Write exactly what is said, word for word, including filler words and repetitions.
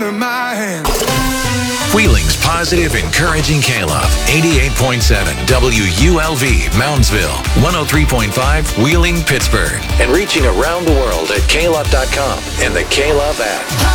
in my hand. Wheeling's positive, encouraging K-Love. eighty-eight point seven W U L V, Moundsville. one oh three point five, Wheeling, Pittsburgh. And reaching around the world at K Love dot com and the K-Love app.